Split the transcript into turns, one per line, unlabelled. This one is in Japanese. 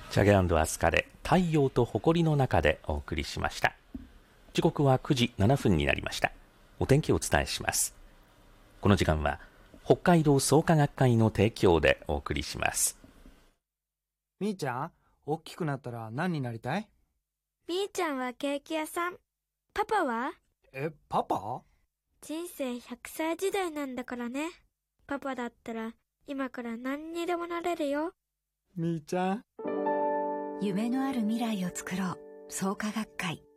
チャゲ&アスカで太陽と誇りの中でお送りしました。時刻は9時7分になりました。お天気をお伝えします。この時間は北海道創価学会の提供でお送りします。
みーちゃん、大きくなったら何になりたい？
みーちゃんはケーキ屋さん。パパは？
パパ？
人生100歳時代なんだからね。パパだったら今から何にでもなれるよ。
みーちゃん、
夢のある未来を作ろう。創価学会。